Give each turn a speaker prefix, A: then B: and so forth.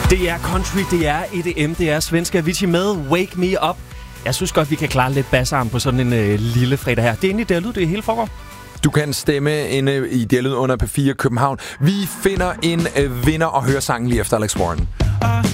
A: Det er country, det er EDM, det er svenske Avicii med Wake Me Up. Jeg synes godt, vi kan klare lidt bassarm på sådan en lille fredag her. Det er egentlig der lyd, det hele foregår.
B: Du kan stemme inde i Dialyd under P4 København. Vi finder en vinder og hører sangen lige efter Alex Warren.